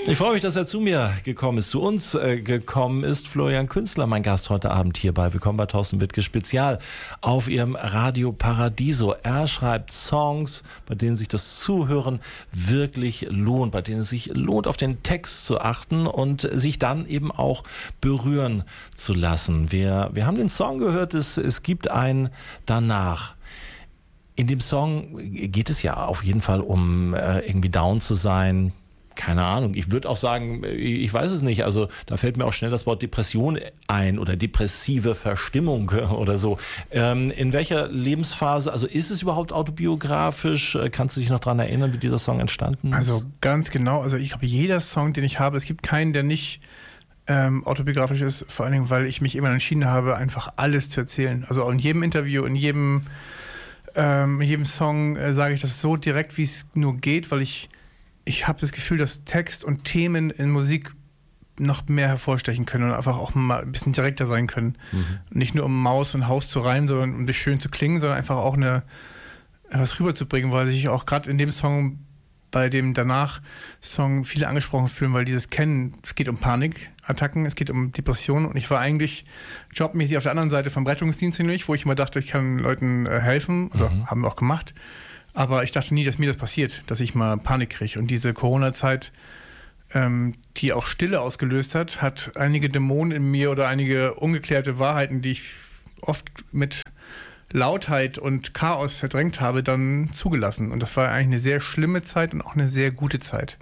Ich freue mich, dass er zu mir gekommen ist, zu uns gekommen ist. Florian Künstler, mein Gast heute Abend hier bei Willkommen bei Thorsten Wittke Spezial auf Ihrem Radio Paradiso. Er schreibt Songs, bei denen sich das Zuhören wirklich lohnt, bei denen es sich lohnt, auf den Text zu achten und sich dann eben auch berühren zu lassen. Wir haben den Song gehört, es gibt ein Danach. In dem Song geht es ja auf jeden Fall um irgendwie down zu sein. Keine Ahnung, ich würde auch sagen, ich weiß es nicht, also da fällt mir auch schnell das Wort Depression ein oder depressive Verstimmung oder so. In welcher Lebensphase, also ist es überhaupt autobiografisch? Kannst du dich noch daran erinnern, wie dieser Song entstanden ist? Also ganz genau, also ich glaube, jeder Song, den ich habe, es gibt keinen, der nicht autobiografisch ist, vor allen Dingen, weil ich mich immer entschieden habe, einfach alles zu erzählen. Also in jedem Interview, in jedem Song sage ich das so direkt, wie es nur geht, weil ich habe das Gefühl, dass Text und Themen in Musik noch mehr hervorstechen können und einfach auch mal ein bisschen direkter sein können. Nicht nur um Maus und Haus zu reimen, sondern um das schön zu klingen, sondern einfach auch etwas rüberzubringen, weil sich auch gerade in dem Song, bei dem Danach-Song viele angesprochen fühlen, weil dieses Kennen, es geht um Panikattacken, es geht um Depressionen und ich war eigentlich jobmäßig auf der anderen Seite vom Rettungsdienst nämlich, wo ich immer dachte, ich kann Leuten helfen, also haben wir auch gemacht. Aber ich dachte nie, dass mir das passiert, dass ich mal Panik kriege. Und diese Corona-Zeit, die auch Stille ausgelöst hat einige Dämonen in mir oder einige ungeklärte Wahrheiten, die ich oft mit Lautheit und Chaos verdrängt habe, dann zugelassen. Und das war eigentlich eine sehr schlimme Zeit und auch eine sehr gute Zeit,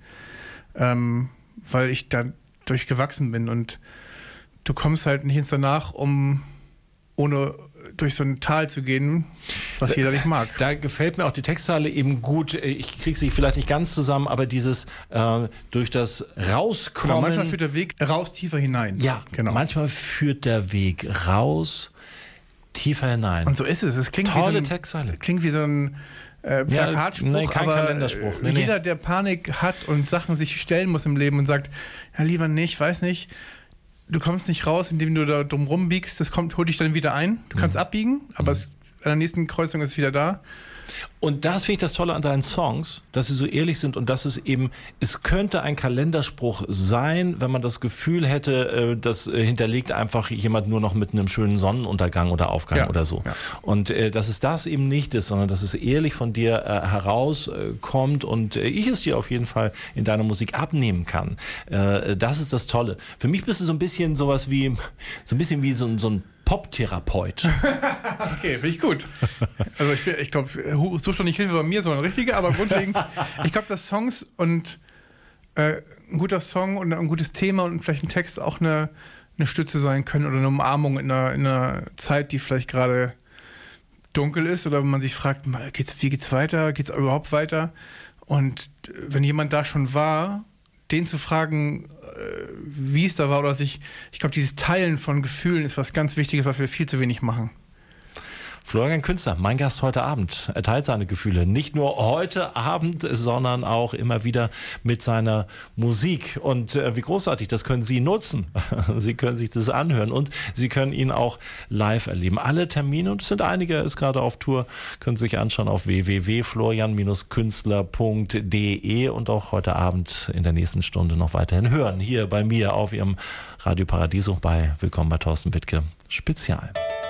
weil ich dadurch gewachsen bin. Und du kommst halt nicht ins Danach, ohne durch so ein Tal zu gehen, was jeder nicht mag. Da gefällt mir auch die Textzeile eben gut. Ich kriege sie vielleicht nicht ganz zusammen, aber dieses durch das Rauskommen. Genau, manchmal führt der Weg raus tiefer hinein. Ja, genau. Manchmal führt der Weg raus tiefer hinein. Und so ist es. Es klingt tolle wie so Textzeile. Klingt wie so ein Plakatspruch, kein aber Kalenderspruch. Jeder, der Panik hat und Sachen sich stellen muss im Leben und sagt, ja lieber nicht, weiß nicht, du kommst nicht raus, indem du da drum rumbiegst, holt dich dann wieder ein. Du kannst abbiegen, aber an der nächsten Kreuzung ist es wieder da. Und das finde ich das Tolle an deinen Songs, dass sie so ehrlich sind und dass es könnte ein Kalenderspruch sein, wenn man das Gefühl hätte, das hinterlegt einfach jemand nur noch mit einem schönen Sonnenuntergang oder Aufgang oder so. Ja. Und dass es das eben nicht ist, sondern dass es ehrlich von dir herauskommt und ich es dir auf jeden Fall in deiner Musik abnehmen kann. Das ist das Tolle. Für mich bist du so ein bisschen so ein Pop-Therapeut. Okay, finde ich gut. Also ich glaube, such doch nicht Hilfe bei mir, sondern richtige, aber grundlegend, ich glaube, dass Songs und ein guter Song und ein gutes Thema und vielleicht ein Text auch eine Stütze sein können oder eine Umarmung in einer Zeit, die vielleicht gerade dunkel ist oder wenn man sich fragt, wie geht's weiter? Geht's überhaupt weiter? Und wenn jemand da schon war, den zu fragen, wie es da war oder ich glaube, dieses Teilen von Gefühlen ist was ganz Wichtiges, was wir viel zu wenig machen. Florian Künstler, mein Gast heute Abend. Er teilt seine Gefühle nicht nur heute Abend, sondern auch immer wieder mit seiner Musik. Und wie großartig, das können Sie nutzen. Sie können sich das anhören und Sie können ihn auch live erleben. Alle Termine, und es sind einige, er ist gerade auf Tour, können Sie sich anschauen auf www.florian-künstler.de und auch heute Abend in der nächsten Stunde noch weiterhin hören. Hier bei mir auf Ihrem Radio Paradiso bei Willkommen bei Thorsten Wittke Spezial.